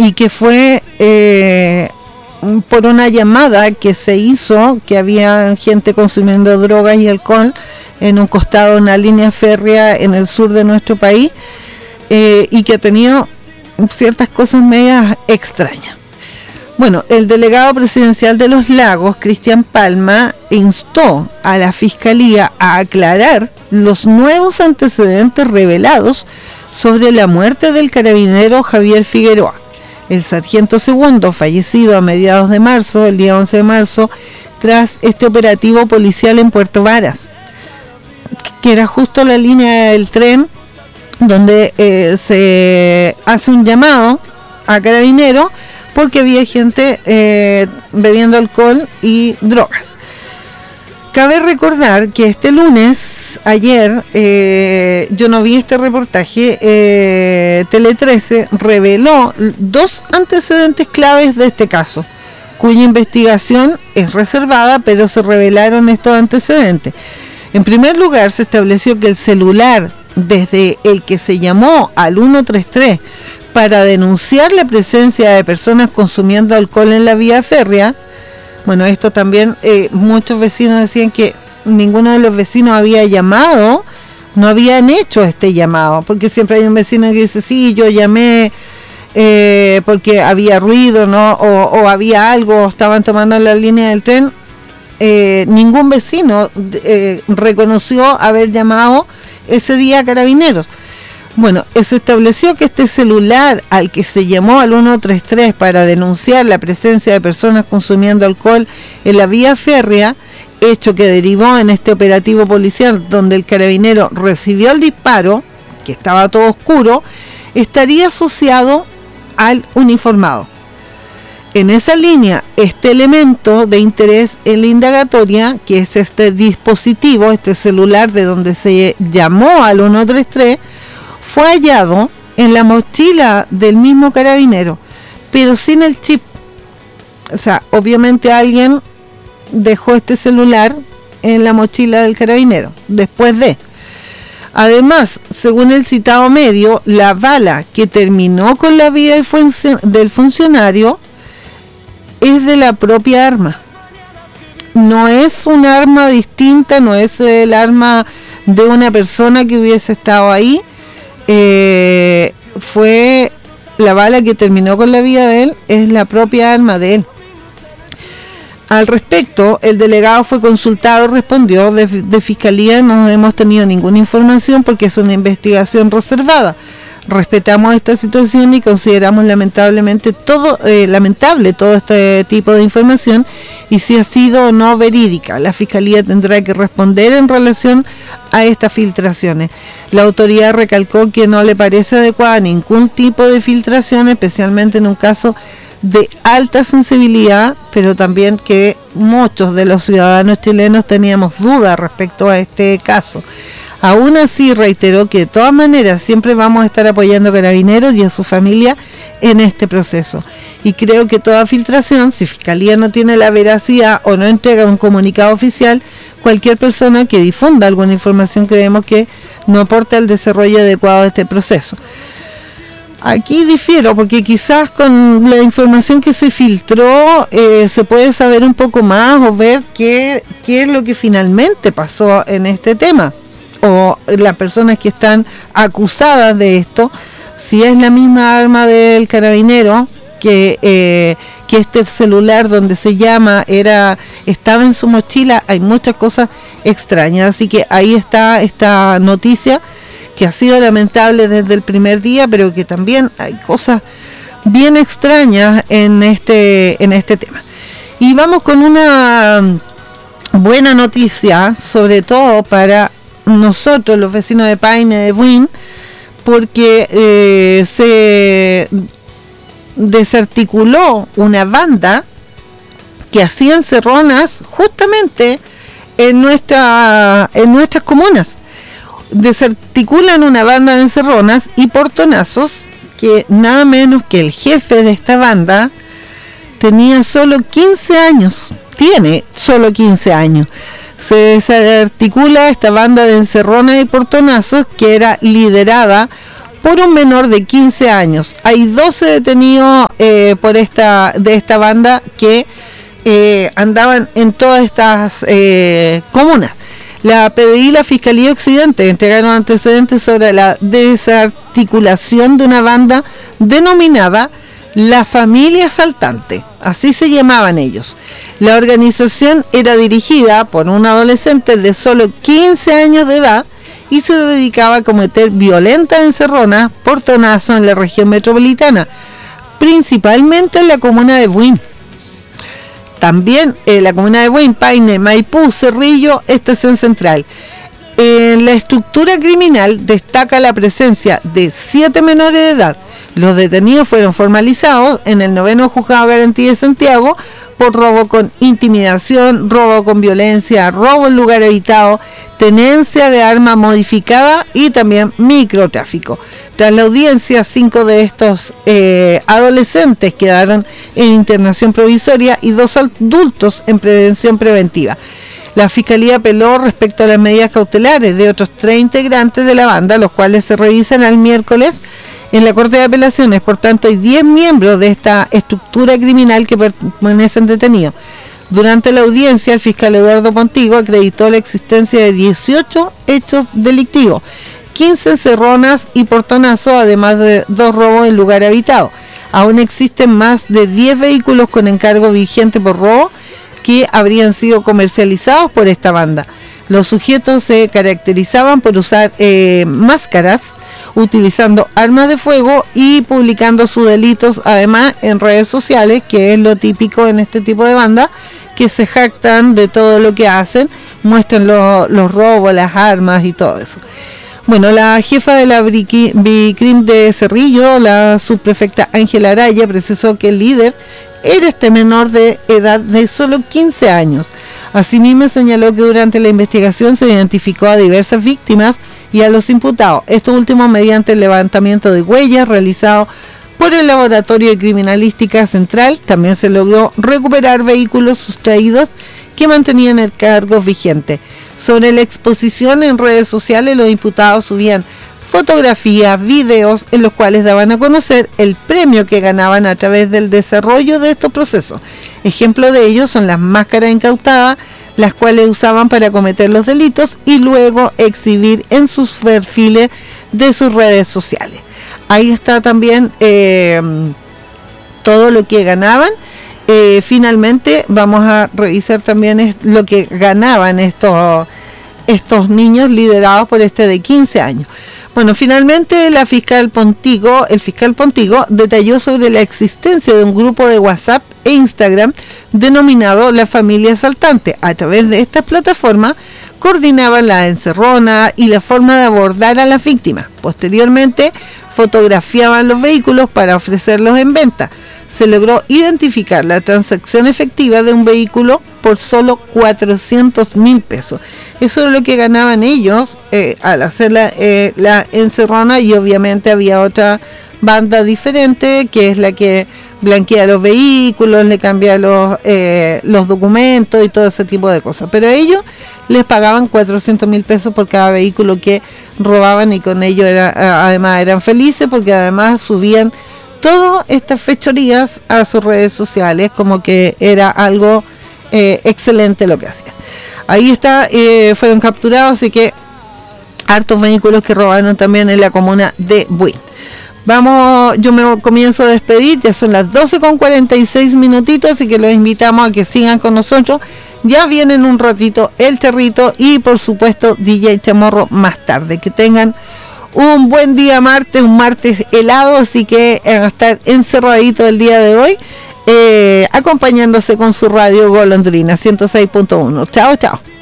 y que fue por una llamada que se hizo, que había gente consumiendo drogas y alcohol en un costado de una línea férrea en el sur de nuestro país, y que ha tenido ciertas cosas medias extrañas. Bueno, el delegado presidencial de Los Lagos, Cristian Palma, instó a la Fiscalía a aclarar los nuevos antecedentes revelados sobre la muerte del carabinero Javier Figueroa, el sargento segundo, fallecido a mediados de marzo, el día 11 de marzo, tras este operativo policial en Puerto Varas, que era justo la línea del tren donde se hace un llamado a carabineros porque había gente bebiendo alcohol y drogas. Cabe recordar que este lunes, ayer, yo no vi este reportaje, Tele 13 reveló 2 antecedentes claves de este caso, cuya investigación es reservada, pero se revelaron estos antecedentes. En primer lugar, se estableció que el celular desde el que se llamó al 133 para denunciar la presencia de personas consumiendo alcohol en la vía férrea, bueno, esto también muchos vecinos decían que ninguno de los vecinos había llamado, no habían hecho este llamado, porque siempre hay un vecino que dice, sí, yo llamé porque había ruido, ¿no? O había algo, estaban tomando la línea del tren. Ningún vecino reconoció haber llamado ese día a carabineros. Bueno, se estableció que este celular al que se llamó al 133 para denunciar la presencia de personas consumiendo alcohol en la vía férrea, hecho que derivó en este operativo policial donde el carabinero recibió el disparo, que estaba todo oscuro, estaría asociado al uniformado. En esa línea, este elemento de interés en la indagatoria, que es este dispositivo, este celular de donde se llamó al 133, fue hallado en la mochila del mismo carabinero, pero sin el chip. O sea, obviamente alguien dejó este celular en la mochila del carabinero, después de. Además, según el citado medio, la bala que terminó con la vida del funcionario es de la propia arma. No es un arma distinta, no es el arma de una persona que hubiese estado ahí. Fue la bala que terminó con la vida de él, es la propia arma de él. Al respecto, el delegado fue consultado, respondió, de fiscalía no hemos tenido ninguna información porque es una investigación reservada. Respetamos esta situación y consideramos lamentable todo este tipo de información, y si ha sido o no verídica, la Fiscalía tendrá que responder en relación a estas filtraciones. La autoridad recalcó que no le parece adecuada ningún tipo de filtración, especialmente en un caso de alta sensibilidad, pero también que muchos de los ciudadanos chilenos teníamos dudas respecto a este caso. Aún así, reiteró que de todas maneras siempre vamos a estar apoyando a Carabineros y a su familia en este proceso. Y creo que toda filtración, si Fiscalía no tiene la veracidad o no entrega un comunicado oficial, cualquier persona que difunda alguna información creemos que no aporta el desarrollo adecuado de este proceso. Aquí difiero porque quizás con la información que se filtró se puede saber un poco más o ver qué es lo que finalmente pasó en este tema, o las personas que están acusadas de esto, si es la misma arma del carabinero que este celular donde se llama estaba en su mochila. Hay muchas cosas extrañas, así que ahí está esta noticia que ha sido lamentable desde el primer día, pero que también hay cosas bien extrañas en este tema. Y vamos con una buena noticia, sobre todo para nosotros, los vecinos de Paine, de Buin, porque se desarticuló una banda que hacía encerronas justamente en nuestras comunas. Desarticulan una banda de encerronas y portonazos que nada menos que el jefe de esta banda tenía solo 15 años, tiene solo 15 años. Se desarticula esta banda de encerronas y portonazos que era liderada por un menor de 15 años. Hay 12 detenidos de esta banda que andaban en todas estas comunas. La PDI y la Fiscalía Occidente entregaron antecedentes sobre la desarticulación de una banda denominada La Familia Asaltante, así se llamaban ellos. La organización era dirigida por un adolescente de solo 15 años de edad y se dedicaba a cometer violentas encerronas, portonazos en la región metropolitana, principalmente en la comuna de Buin. También en la comuna de Buin, Paine, Maipú, Cerrillo, Estación Central. En la estructura criminal destaca la presencia de 7 menores de edad. Los detenidos fueron formalizados en el 9º Juzgado de Garantía de Santiago por robo con intimidación, robo con violencia, robo en lugar habitado, tenencia de arma modificada y también microtráfico. Tras la audiencia, 5 de estos adolescentes quedaron en internación provisoria y 2 adultos en prevención preventiva. La Fiscalía apeló respecto a las medidas cautelares de otros 3 integrantes de la banda, los cuales se revisan el miércoles en la Corte de Apelaciones. Por tanto, hay 10 miembros de esta estructura criminal que permanecen detenidos. Durante la audiencia, el fiscal Eduardo Pontigo acreditó la existencia de 18 hechos delictivos, 15 encerronas y portonazos, además de 2 robos en lugar habitado. Aún existen más de 10 vehículos con encargo vigente por robo que habrían sido comercializados por esta banda. Los sujetos se caracterizaban por usar máscaras, utilizando armas de fuego y publicando sus delitos además en redes sociales, que es lo típico en este tipo de bandas, que se jactan de todo lo que hacen, muestran los robos, las armas y todo eso. Bueno, la jefa de la Bicrim de Cerrillo, la subprefecta Ángela Araya, precisó que el líder era este menor de edad de solo 15 años. Asimismo, señaló que durante la investigación se identificó a diversas víctimas y a los imputados, estos últimos mediante el levantamiento de huellas realizado por el Laboratorio de Criminalística Central. También se logró recuperar vehículos sustraídos que mantenían el cargo vigente. Sobre la exposición en redes sociales, los imputados subían fotografías, videos en los cuales daban a conocer el premio que ganaban a través del desarrollo de estos procesos. Ejemplo de ello son las máscaras incautadas, las cuales usaban para cometer los delitos y luego exhibir en sus perfiles de sus redes sociales. Ahí está también todo lo que ganaban. Finalmente vamos a revisar también lo que ganaban estos niños liderados por este de 15 años. Bueno, finalmente el fiscal Pontigo detalló sobre la existencia de un grupo de WhatsApp e Instagram denominado La Familia Asaltante. A través de esta plataforma coordinaban la encerrona y la forma de abordar a las víctimas. Posteriormente fotografiaban los vehículos para ofrecerlos en venta. Se logró identificar la transacción efectiva de un vehículo por solo 400.000 pesos. Eso es lo que ganaban ellos al hacer la encerrona, y obviamente había otra banda diferente que es la que blanquea los vehículos, le cambia los documentos y todo ese tipo de cosas. Pero ellos les pagaban 400.000 pesos por cada vehículo que robaban, y con ello además eran felices, porque además subían todas estas fechorías a sus redes sociales, como que era algo excelente lo que hacían. Ahí está, fueron capturados, así que hartos vehículos que robaron también en la comuna de Buin. Vamos, yo me comienzo a despedir, ya son las 12:46 minutitos, así que los invitamos a que sigan con nosotros. Ya viene en un ratito El Territo y por supuesto DJ Chamorro más tarde. Que tengan un buen día martes, un martes helado, así que van a estar encerraditos el día de hoy, acompañándose con su radio Golondrina 106.1. Chao, chao.